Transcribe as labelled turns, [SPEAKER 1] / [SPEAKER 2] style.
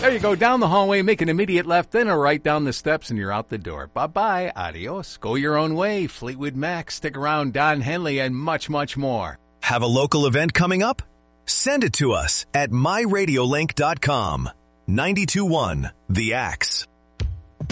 [SPEAKER 1] There you go, down the hallway, make an immediate left, then a right down the steps, and you're out the door. Bye-bye, adios, go your own way, Fleetwood Mac, stick around, Don Henley, and much, much more.
[SPEAKER 2] Have a local event coming up? Send it to us at myradiolink.com. 92.1 The Axe.